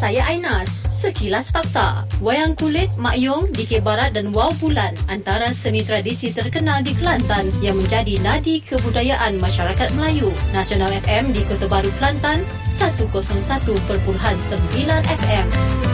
saya Ainas. Sekilas fakta. Wayang kulit, Mak Yong, Dikir Barat dan Wow Bulan antara seni tradisi terkenal di Kelantan yang menjadi nadi kebudayaan masyarakat Melayu. Nasional FM di Kota Baru, Kelantan, 101.9 FM.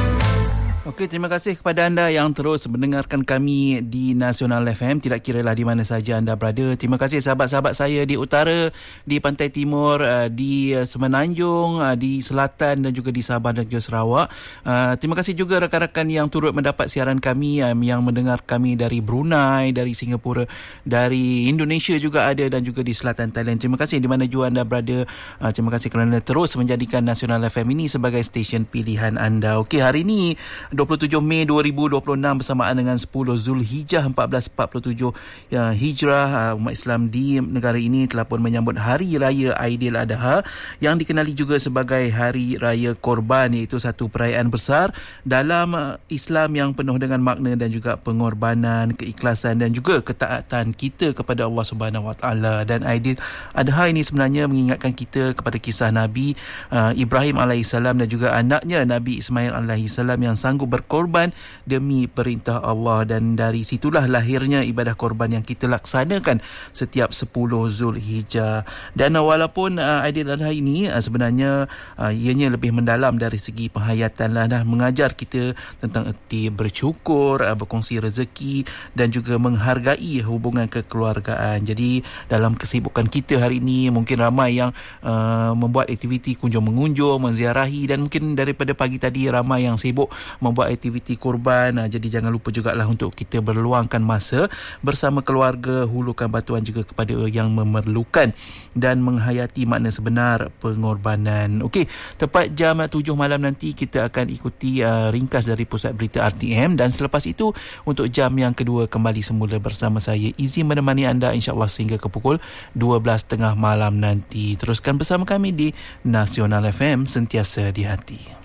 Okey, terima kasih kepada anda yang terus mendengarkan kami di Nasional FM. Tidak kiralah di mana saja anda berada. Terima kasih sahabat-sahabat saya di utara, di pantai timur, di Semenanjung, di selatan dan juga di Sabah dan juga Sarawak. Terima kasih juga rakan-rakan yang turut mendapat siaran kami, yang mendengar kami dari Brunei, dari Singapura, dari Indonesia juga ada dan juga di selatan Thailand. Terima kasih di mana jua anda berada. Terima kasih kerana terus menjadikan Nasional FM ini sebagai stesen pilihan anda. Okey, hari ini 27 Mei 2026 bersamaan dengan 10 Zulhijjah 1447 Hijrah, umat Islam di negara ini telah pun menyambut Hari Raya Aidiladha yang dikenali juga sebagai Hari Raya Korban, iaitu satu perayaan besar dalam Islam yang penuh dengan makna dan juga pengorbanan, keikhlasan dan juga ketaatan kita kepada Allah Subhanahu Wa Taala. Dan Aidiladha ini sebenarnya mengingatkan kita kepada kisah Nabi Ibrahim alaihissalam dan juga anaknya Nabi Ismail alaihissalam yang sanggup berkorban demi perintah Allah, dan dari situlah lahirnya ibadah korban yang kita laksanakan setiap 10 Zulhijjah. Dan walaupun Aidiladha ini sebenarnya ianya lebih mendalam dari segi penghayatan lah, mengajar kita tentang erti bersyukur, berkongsi rezeki dan juga menghargai hubungan kekeluargaan. Jadi dalam kesibukan kita hari ini mungkin ramai yang membuat aktiviti kunjung-mengunjung, menziarahi, dan mungkin daripada pagi tadi ramai yang sibuk membuat aktiviti kurban. Jadi jangan lupa jugalah untuk kita berluangkan masa bersama keluarga, hulurkan bantuan juga kepada yang memerlukan dan menghayati makna sebenar pengorbanan. Okey, tepat jam 7 malam nanti kita akan ikuti ringkas dari Pusat Berita RTM, dan selepas itu untuk jam yang kedua kembali semula bersama saya Izzy menemani anda insya-Allah sehingga ke pukul 12.30 malam nanti. Teruskan bersama kami di Nasional FM, sentiasa di hati.